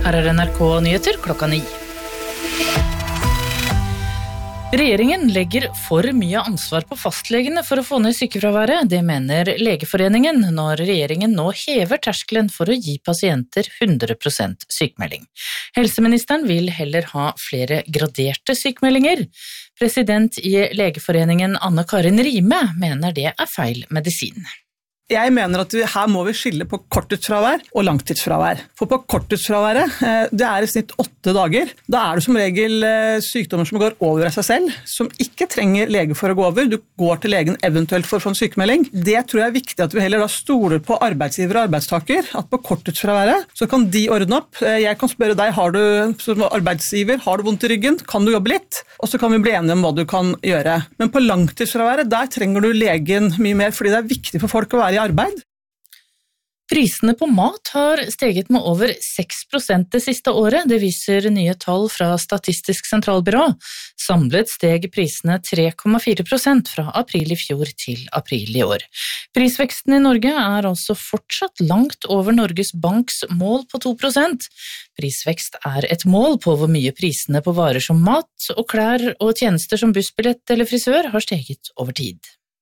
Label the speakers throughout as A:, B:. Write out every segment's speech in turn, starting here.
A: Her NRK Nyheter klokka 9. Regjeringen legger for mye ansvar på fastlegene for å få ned sykefraværet. Det mener Legeforeningen når regjeringen nå hever terskelen for å gi pasienter 100% sykemelding. Helseministeren vil heller ha flere graderte sykemeldinger. President i Legeforeningen Anne Karin Rime mener det er feil medisin.
B: Jeg mener at her må vi skille på korttidsfravær og langtidsfravær. For på korttidsfraværet, det er i snitt 8 dager. Da er det som regel sykdommer som går over av seg selv, som ikke trenger lege for å gå over. Du går til legen eventuelt for å få en sykemelding. Det tror jeg er viktig at vi heller da stoler på arbeidsgiver og arbeidstaker, at på korttidsfraværet så kan de ordne opp. Jeg kan spørre deg, har du som arbeidsgiver, har du vondt i ryggen? Kan du jobbe litt? Og så kan vi bli enige om hva du kan gjøre. Men på langtidsfraværet, der trenger du legen mye mer, fordi det er viktig for folk å være i arbeid.
A: Prisene på mat har steget med over 6% det siste året, det viser nye tall fra Statistisk sentralbyrå. Samlet steg prisene 3,4% fra april i fjor til april i år. Prisveksten i Norge er altså fortsatt langt over Norges Banks mål på 2%. Prisvekst er et mål på hvor mye prisene på varer som mat og klær og tjenester som bussbillett eller frisør har steget over tid.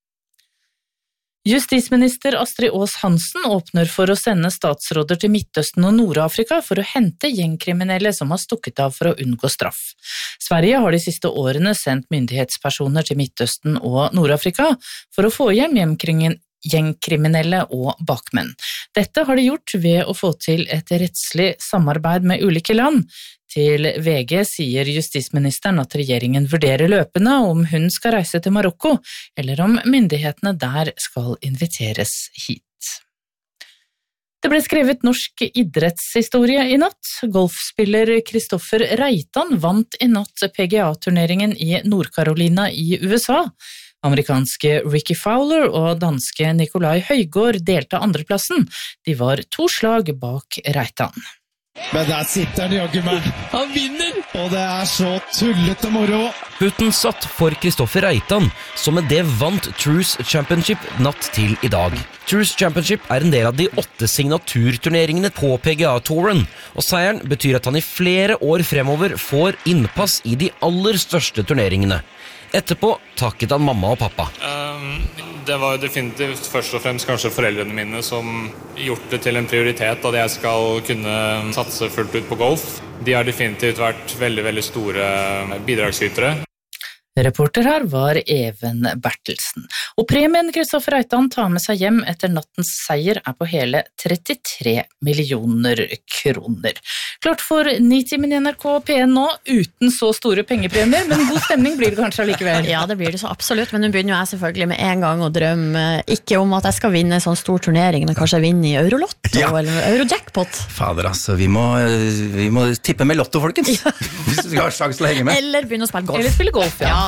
A: Justisminister Astrid Aas Hansen åpner for å sende statsråder til Midtøsten og Nord-Afrika for å hente gjengkriminelle som har stukket av for å unngå straff. Sverige har de siste årene sendt myndighetspersoner til Midtøsten og Nord-Afrika for å få hjem gjengkriminelle og bakmenn. Dette har de gjort ved å få til et rettslig samarbeid med ulike land. Til VG sier justisministeren at regjeringen vurderer løpende om hun skal reise til Marokko, eller om myndighetene der skal inviteres hit. Det ble skrevet norsk idrettshistorie i natt. Golfspiller Kristoffer Reitan vant i natt PGA-turneringen i Nord-Carolina i USA. Amerikanske Ricky Fowler og danske Nikolai Højgaard delte andreplassen. De var 2 slag bak Reitan.
C: Men der sitter han jaggu meg. Han vinner! Og det er så tullete moro.
D: Putten satt for Kristoffer Reitan, som med det vant Truist Championship natt til i dag. Truist Championship er en del av de 8 signaturturneringene på PGA-touren, og seieren betyr at han i flere år fremover får innpass i de aller største turneringene. Etterpå takket han mamma og pappa.
E: Det var definitivt først og fremst kanskje foreldrene mine som gjort det til en prioritet at jeg skal kunne satse fullt ut på golf. De har definitivt vært veldig, veldig store bidragsytere.
A: Reporter her var Even Bertelsen. Og premien Kristoffer Reitan tar med seg hjem etter nattens seier er på hele 33 millioner kroner. Klart for 9-timen i NRK P1 nå, uten så store pengepremier, men god stemning blir det kanskje allikevel.
F: Ja, det blir det så absolutt, men nå begynner jeg selvfølgelig med en gang å drømme, ikke om at jeg skal vinne en sånn stor turnering, men kanskje jeg vinner i Eurolotto eller Eurojackpot.
G: Fader, altså, vi må tippe med lotto, folkens. Hvis vi har sjanse til å henge med.
F: Eller begynne å spille golf.
A: Eller spille golf, ja.